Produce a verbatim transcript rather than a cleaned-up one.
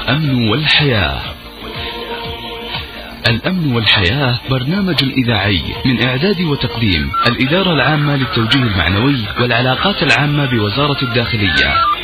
الأمن والحياة. الأمن والحياة برنامج إذاعي من إعداد وتقديم الإدارة العامة للتوجيه المعنوي والعلاقات العامة بوزارة الداخلية.